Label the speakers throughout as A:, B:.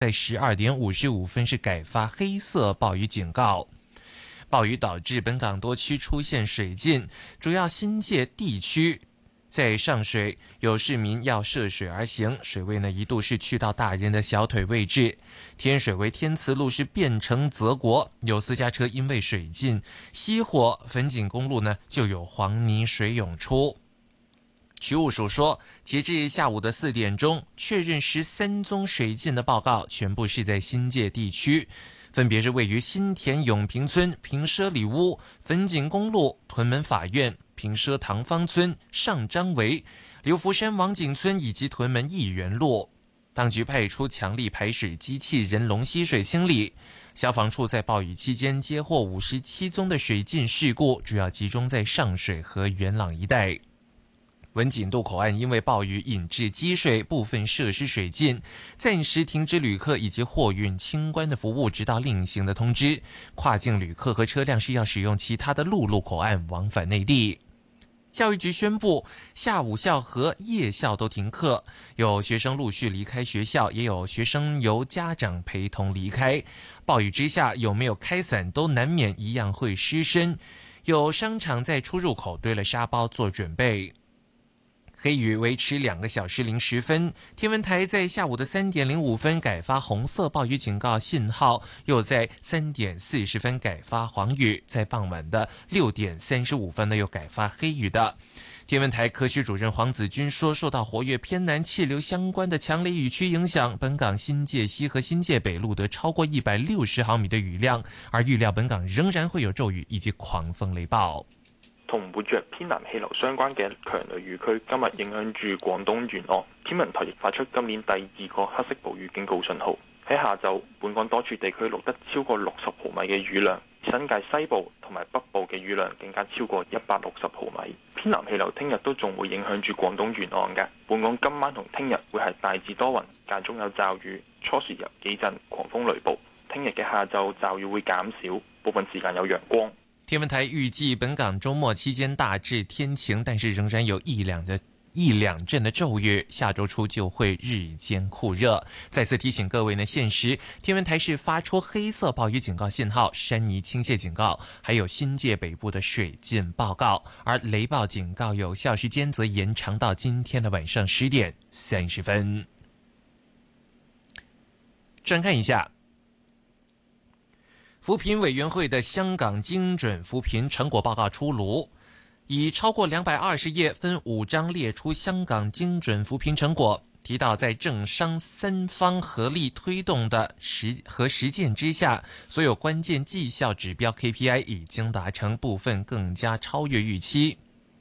A: 在12点55分是改发黑色暴雨警告。暴雨导致本港多区出现水浸，主要新界地区在上水有市民要涉水而行，水位呢一度是去到大人的小腿位置。天水围天慈路是变成泽国，有私家车因为水浸熄火，粉锦公路呢就有黄泥水涌出。渠务署说，截至下午的4点钟，确认13宗水浸的报告，全部是在新界地区，分别是位于新田永平村、平畲里屋、粉锦公路、屯门法院、平畲塘坊村、上张围、流浮山王景村以及屯门义园路。当局派出强力排水机器人龙溪水清理。消防处在暴雨期间接获57宗的水浸事故，主要集中在上水和元朗一带。文锦渡口岸因为暴雨引致积水，部分设施水浸，暂时停止旅客以及货运清关的服务，直到另行的通知。跨境旅客和车辆是要使用其他的陆路口岸往返内地。教育局宣布，下午校和夜校都停课，有学生陆续离开学校，也有学生由家长陪同离开。暴雨之下，有没有开伞都难免一样会湿身。有商场在出入口堆了沙包做准备。黑雨维持2个小时010分，天文台在下午的3点05分改发红色暴雨警告信号，又在3点40分改发黄雨，在傍晚的6点35分呢又改发黑雨的。天文台科学主任黄子君说，受到活跃偏南气流相关的强雷雨区影响，本港新界西和新界北录得超過160毫米的雨量，而預料本港仍然會有驟雨以及狂風雷暴。
B: 同活躍偏南氣流相關嘅強雷雨區今日影響住廣東沿岸，天文台亦發出今年第2個黑色暴雨警告信號。喺下晝，本港多處地區錄得超過60毫米嘅雨量，新界西部同埋北部嘅雨量更加超過160毫米。偏南氣流聽日都仲會影響住廣東沿岸嘅。本港今晚同聽日會係大致多雲，間中有驟雨，初時有幾陣狂風雷暴。聽日嘅下晝驟雨會減少，部分時間有陽光。
A: 天文台預計本港周末期間大致天晴，但是仍然有一兩陣的驟雨，下周初就會日間酷熱。再次提醒各位呢，現時天文台是發出黑色暴雨警告信號、山泥傾瀉警告，還有新界北部的水浸報告，而雷暴警告有效時間則延長到今天的晚上10點30分。轉看一下扶貧委員會的香港精準扶貧成果報告出爐，以超過220頁分5章列出香港精準扶貧成果，提到在政商三方合力推動的實踐之下，所有關鍵績效指標 KPI 已經達成，部分更加超越預期。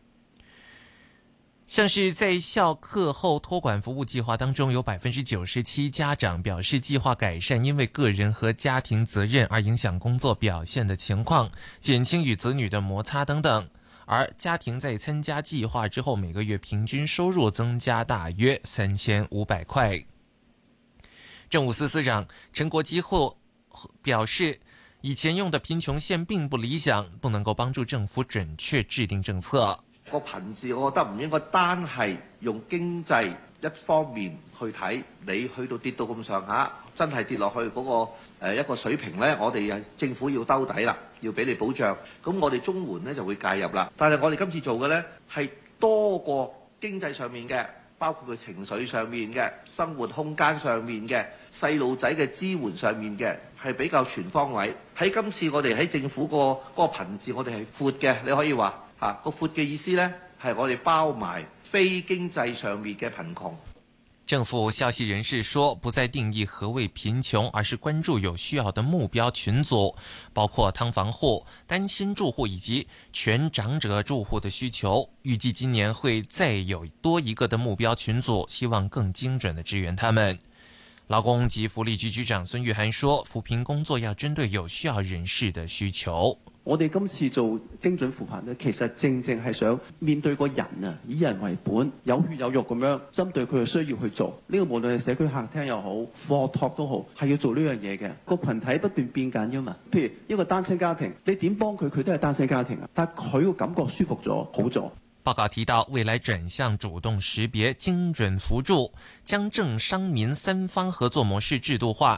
A: 像是在校課後托管服務計劃當中，有97%家長表示計劃改善因為個人和家庭責任而影響工作表現的情況，減輕與子女的摩擦等等。而家庭在參加計劃之後，每個月平均收入增加大約3500塊。政務司司長陳國基後表示，以前用的貧窮線並不理想，不能夠幫助政府準確制定政策。
C: 個貧字，我覺得唔應該單係用經濟一方面去睇，你去到跌到咁上下，真係跌落去嗰個一個水平呢，我哋政府要兜底啦，要俾你保障。咁我哋綜援呢就會介入啦。但係我哋今次做嘅呢係多過經濟上面嘅，包括佢情緒上面嘅、生活空間上面嘅、細路仔嘅支援上面嘅，係比較全方位。喺今次我哋喺政府嗰個貧字，我哋係闊嘅，你可以話。個闊嘅意思呢，係我哋包埋非經濟上面嘅貧窮。
A: 政府消息人士說，不再定義何謂貧窮，而是關注有需要的目標群組，包括劏房戶、單親住戶以及全長者住戶的需求。預計今年會再有多一個的目標群組，希望更精準的支援他們。勞工及福利局局長孫玉菡說，扶貧工作要針對有需要人士的需求。
D: 我哋今次做精準扶貧咧，其實正係想面對個人啊，以人為本，有血有肉咁樣針對佢嘅需要去做。呢個無論係社區客廳又好，課託都好，係要做呢樣嘢嘅。個羣體不斷變緊㗎嘛。譬如一個單親家庭，你點幫佢，佢都係單親家庭啊，但係佢個感覺舒服咗，好咗。
A: 报告提到，未来转向主动识别、精准扶助，将政商民三方合作模式制度化，